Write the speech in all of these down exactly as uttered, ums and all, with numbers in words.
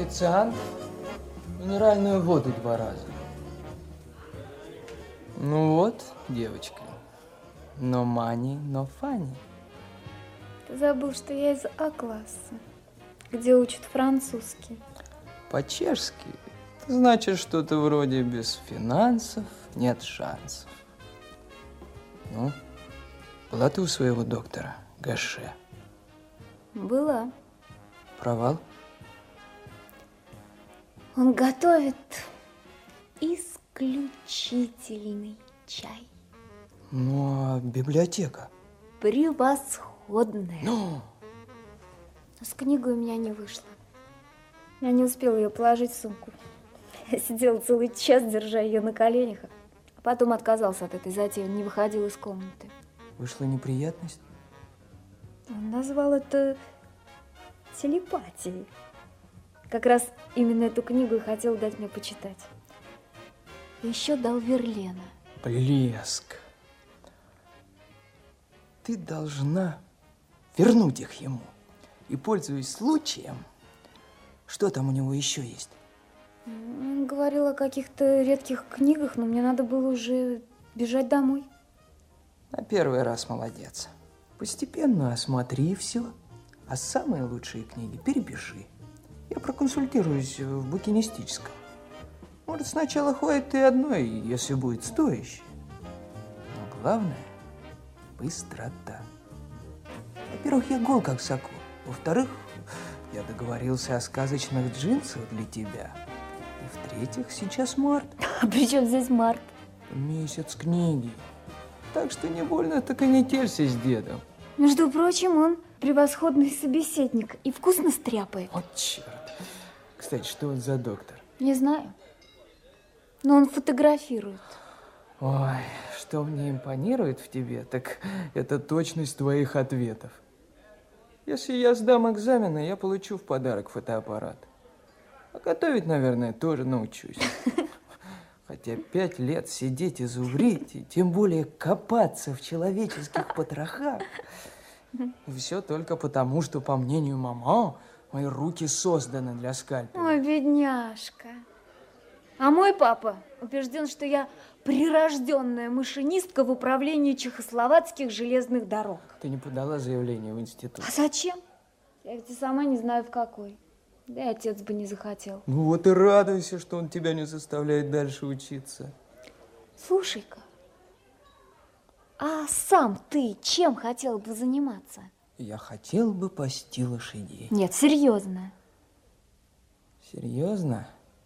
официант, минеральную воду два раза. Ну вот, девочка, no money, no funny. Ты забыл, что я из А-класса, где учат французский. По-чешски значит что-то вроде без финансов нет шансов. Ну, была ты у своего доктора, Гаше? Была. Провал? Он готовит исключительный чай. Ну, а библиотека? Превосходная. Ну? Но с книгой у меня не вышло. Я не успела ее положить в сумку. Я сидела целый час, держа ее на коленях, а потом отказался от этой затеи, он не выходил из комнаты. Вышла неприятность? Он назвал это телепатией. Как раз именно эту книгу и хотел дать мне почитать. И еще дал Верлена. Блеск. Ты должна вернуть их ему. И, пользуясь случаем, что там у него еще есть? Он говорил о каких-то редких книгах, но мне надо было уже бежать домой. На первый раз молодец. Постепенно осмотри все, а самые лучшие книги перепиши. Я проконсультируюсь в букинистическом. Может, сначала хватит и одной, если будет стоящей. Но главное – быстрота. Во-первых, я гол как сокол. Во-вторых, я договорился о сказочных джинсах для тебя. И в-третьих, сейчас март. А при чем здесь март? Месяц книги. Так что не больно так и не телься с дедом. Между прочим, он превосходный собеседник и вкусно стряпает. Вот черт. Кстати, что он за доктор? Не знаю. Но он фотографирует. Ой, что мне импонирует в тебе, так это точность твоих ответов. Если я сдам экзамены, я получу в подарок фотоаппарат. А готовить, наверное, тоже научусь. Хотя пять лет сидеть и зубрить, и тем более копаться в человеческих потрохах, все только потому, что, по мнению мама, мои руки созданы для скальпеля. Ой, бедняжка. А мой папа убежден, что я прирожденная машинистка в управлении чехословацких железных дорог. Ты не подала заявление в институт? А зачем? Я ведь и сама не знаю, в какой. Да и отец бы не захотел. Ну вот и радуйся, что он тебя не заставляет дальше учиться. Слушай-ка, а сам ты чем хотел бы заниматься? Я хотел бы пасти лошадей. Нет, серьезно. Серьезно?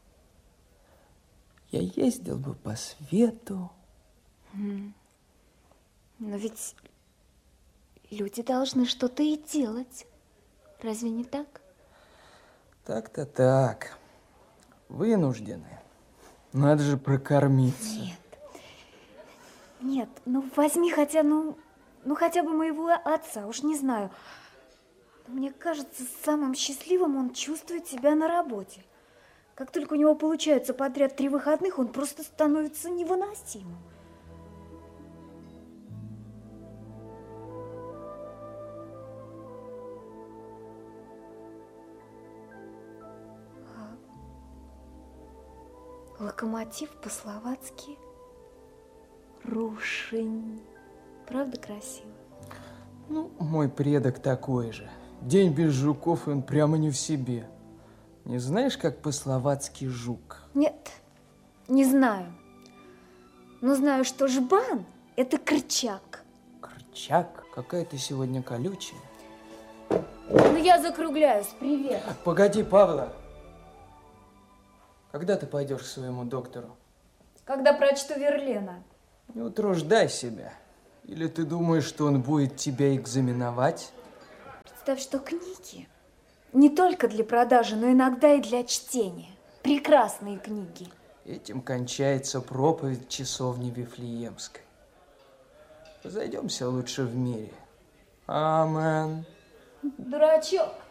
Я ездил бы по свету. Но ведь люди должны что-то и делать. Разве не так? Так-то так. Вынуждены. Надо же прокормиться. Нет. Нет, ну возьми хотя, ну, ну хотя бы моего отца, уж не знаю. Мне кажется, самым счастливым он чувствует себя на работе. Как только у него получается подряд три выходных, он просто становится невыносимым. А локомотив по-словацки рушень. Правда красиво? Ну, мой предок такой же. День без жуков, и он прямо не в себе. Не знаешь, как по-словацки жук? Нет, не знаю. Но знаю, что жбан – это крычак. Крычак? Какая ты сегодня колючая. Ну, я закругляюсь. Привет. Погоди, Павла. Когда ты пойдешь к своему доктору? Когда прочту Верлена. Не утруждай себя. Или ты думаешь, что он будет тебя экзаменовать? Представь, что книги не только для продажи, но иногда и для чтения. Прекрасные книги. Этим кончается проповедь часовни Вифлеемской. Разойдемся лучше в мире. Амен. Дурачок.